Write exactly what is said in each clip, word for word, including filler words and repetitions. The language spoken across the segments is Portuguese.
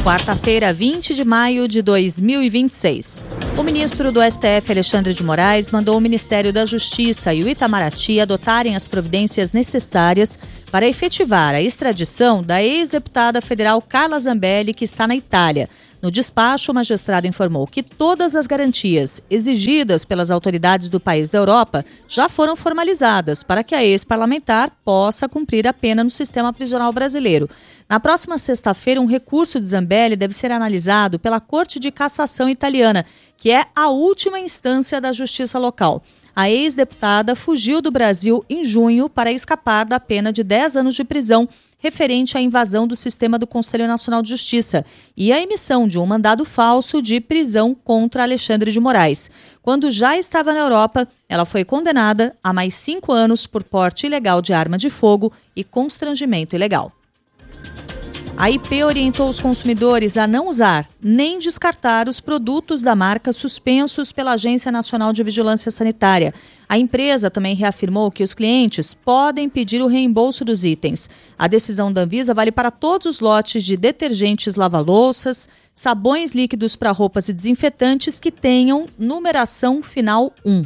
Quarta-feira, vinte de maio de dois mil e vinte e seis. O ministro do S T F, Alexandre de Moraes, mandou o Ministério da Justiça e o Itamaraty adotarem as providências necessárias para efetivar a extradição da ex-deputada federal Carla Zambelli, que está na Itália. No despacho, o magistrado informou que todas as garantias exigidas pelas autoridades do país da Europa já foram formalizadas para que a ex-parlamentar possa cumprir a pena no sistema prisional brasileiro. Na próxima sexta-feira, um recurso de Zambelli deve ser analisado pela Corte de Cassação italiana, que é a última instância da justiça local. A ex-deputada fugiu do Brasil em junho para escapar da pena de dez anos de prisão referente à invasão do sistema do Conselho Nacional de Justiça e à emissão de um mandado falso de prisão contra Alexandre de Moraes. Quando já estava na Europa, ela foi condenada a mais cinco anos por porte ilegal de arma de fogo e constrangimento ilegal. A I P orientou os consumidores a não usar nem descartar os produtos da marca suspensos pela Agência Nacional de Vigilância Sanitária. A empresa também reafirmou que os clientes podem pedir o reembolso dos itens. A decisão da Anvisa vale para todos os lotes de detergentes lava-louças, sabões líquidos para roupas e desinfetantes que tenham numeração final um.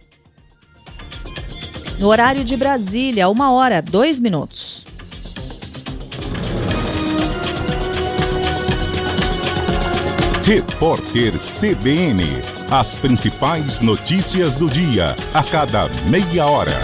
No horário de Brasília, uma hora, dois minutos. Repórter C B N. As principais notícias do dia, a cada meia hora.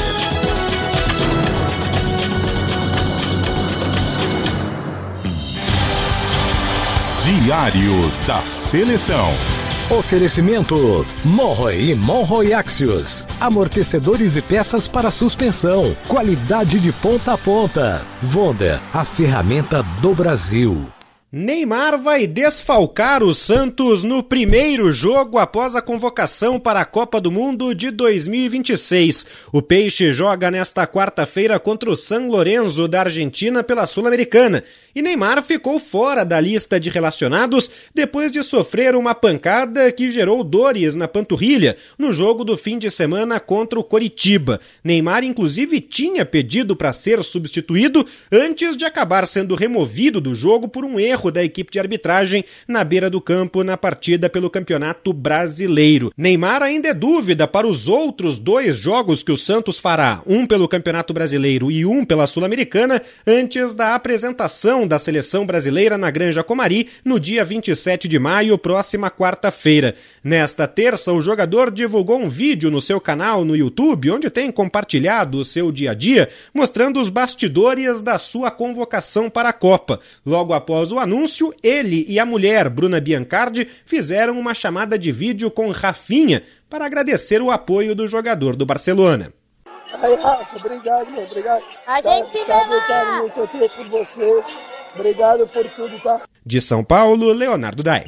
Diário da Seleção. Oferecimento Monroe e Monroe Axios. Amortecedores e peças para suspensão. Qualidade de ponta a ponta. Wonder, a ferramenta do Brasil. Neymar vai desfalcar o Santos no primeiro jogo após a convocação para a Copa do Mundo de dois mil e vinte e seis. O Peixe joga nesta quarta-feira contra o San Lorenzo da Argentina pela Sul-Americana. E Neymar ficou fora da lista de relacionados depois de sofrer uma pancada que gerou dores na panturrilha no jogo do fim de semana contra o Coritiba. Neymar, inclusive, tinha pedido para ser substituído antes de acabar sendo removido do jogo por um erro da equipe de arbitragem na beira do campo na partida pelo Campeonato Brasileiro. Neymar ainda é dúvida para os outros dois jogos que o Santos fará, um pelo Campeonato Brasileiro e um pela Sul-Americana, antes da apresentação da seleção brasileira na Granja Comari no dia vinte e sete de maio, próxima quarta-feira. Nesta terça, o jogador divulgou um vídeo no seu canal no YouTube, onde tem compartilhado o seu dia a dia, mostrando os bastidores da sua convocação para a Copa. Logo após o anúncio, anúncio, ele e a mulher, Bruna Biancardi, fizeram uma chamada de vídeo com Rafinha para agradecer o apoio do jogador do Barcelona. Aí, Rafa, obrigado, meu, obrigado. A gente se sabe o carinho que eu tenho por você. Obrigado por tudo, tá? De São Paulo, Leonardo Dai.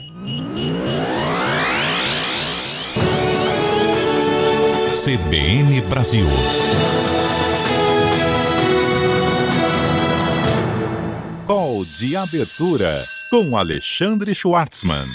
C B N Brasil. Call de abertura com Alexandre Schwartzman.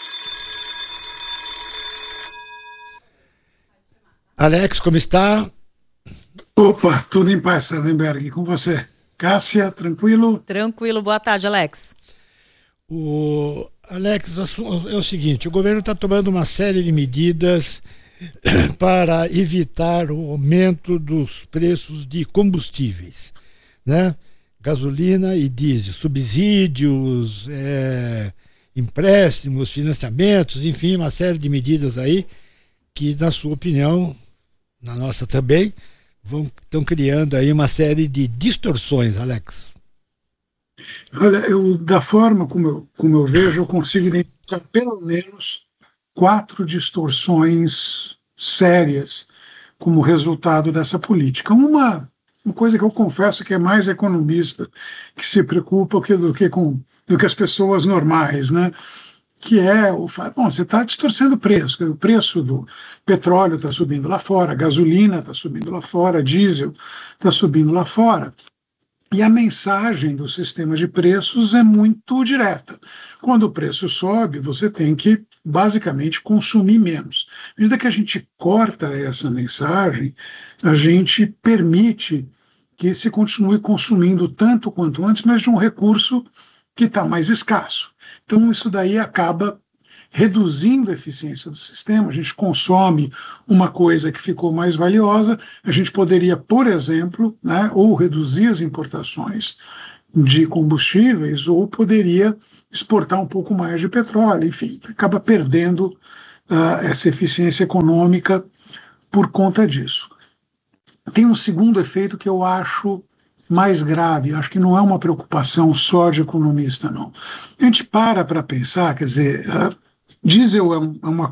Alex, como está? Opa, tudo em paz, Sardenberg. E com você? Cássia, tranquilo? Tranquilo, boa tarde, Alex. O Alex, é o seguinte, o governo está tomando uma série de medidas para evitar o aumento dos preços de combustíveis, né? Gasolina e diesel, subsídios, é, empréstimos, financiamentos, enfim, uma série de medidas aí que, na sua opinião, na nossa também, vão, estão criando aí uma série de distorções, Alex. Olha, eu, da forma como eu, como eu vejo, eu consigo identificar pelo menos quatro distorções sérias como resultado dessa política. Uma Uma coisa que eu confesso que é mais economista que se preocupa do que, do que, com, do que as pessoas normais, né? Que é o fato, bom, você está distorcendo o preço, o preço do petróleo está subindo lá fora, a gasolina está subindo lá fora, diesel está subindo lá fora. E a mensagem do sistema de preços é muito direta. Quando o preço sobe, você tem que, basicamente, consumir menos. À medida que a gente corta essa mensagem, a gente permite que se continue consumindo tanto quanto antes, mas de um recurso que está mais escasso. Então, isso daí acaba reduzindo a eficiência do sistema. A gente consome uma coisa que ficou mais valiosa. A gente poderia, por exemplo, né, ou reduzir as importações de combustíveis, ou poderia exportar um pouco mais de petróleo. Enfim, acaba perdendo uh, essa eficiência econômica por conta disso. Tem um segundo efeito que eu acho mais grave, acho que não é uma preocupação só de economista, não. A gente para para pensar, quer dizer, uh, diesel é, um, é uma